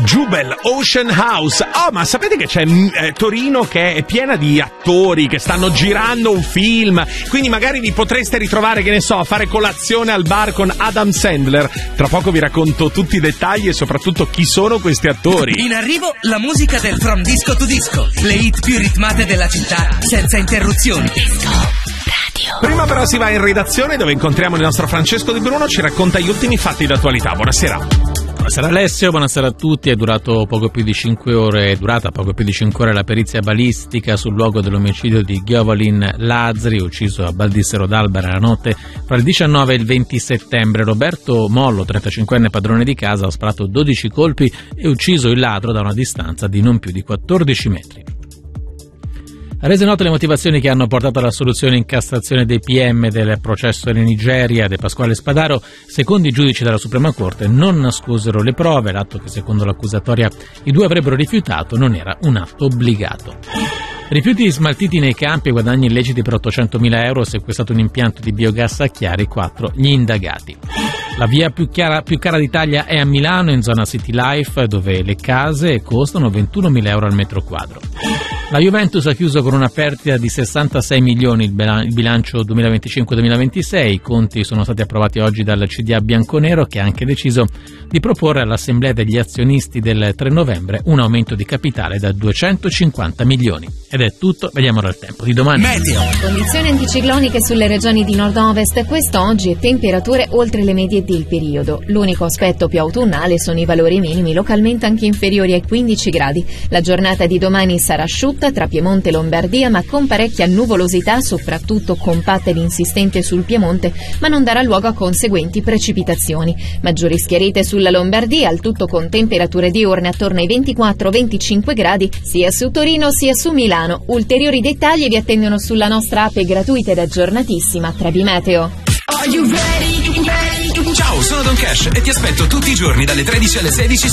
Jubel Ocean House. Oh, ma sapete che c'è Torino che è piena di attori che stanno girando un film, quindi magari vi potreste ritrovare, che ne so, a fare colazione al bar con Adam Sandler. Tra poco vi racconto tutti i dettagli e soprattutto chi sono questi attori. In arrivo la musica del From Disco to Disco, le hit più ritmate della città senza interruzioni. Disco Radio. Prima però si va in redazione dove incontriamo il nostro Francesco Di Bruno, ci racconta gli ultimi fatti d'attualità. Buonasera. Buonasera Alessio, buonasera a tutti. È durata poco più di 5 ore la perizia balistica sul luogo dell'omicidio di Giovalin Lazzari, ucciso a Baldissero d'Albera la notte fra il 19 e il 20 settembre. Roberto Mollo, 35enne padrone di casa, ha sparato 12 colpi e ucciso il ladro da una distanza di non più di 14 metri. Rese note le motivazioni che hanno portato alla soluzione in Cassazione dei PM del processo in Nigeria, De Pasquale Spadaro, secondo i giudici della Suprema Corte, non nascosero le prove. L'atto che secondo l'accusatoria i due avrebbero rifiutato non era un atto obbligato. Rifiuti smaltiti nei campi e guadagni illeciti per 800.000 euro, sequestrato un impianto di biogas a Chiari, 4 gli indagati. La via più cara d'Italia è a Milano, in zona City Life, dove le case costano 21.000 euro al metro quadro. La Juventus ha chiuso con una perdita di 66 milioni il bilancio 2025-2026. I conti sono stati approvati oggi dal CDA bianconero, che ha anche deciso di proporre all'Assemblea degli azionisti del 3 novembre un aumento di capitale da 250 milioni. Ed è tutto, vediamo ora il tempo di domani. Meteo. Condizioni anticicloniche sulle regioni di nord-ovest quest'oggi e temperature oltre le medie del periodo. L'unico aspetto più autunnale sono i valori minimi, localmente anche inferiori ai 15 gradi. La giornata di domani sarà asciutta tra Piemonte e Lombardia, ma con parecchia nuvolosità, soprattutto compatta ed insistente sul Piemonte, ma non darà luogo a conseguenti precipitazioni. Maggiori schiarite sulla Lombardia, al tutto con temperature diurne attorno ai 24-25 gradi, sia su Torino sia su Milano. Ulteriori dettagli vi attendono sulla nostra app gratuita ed aggiornatissima Trebi Meteo. Ciao, sono Don Cash e ti aspetto tutti i giorni dalle 13 alle 16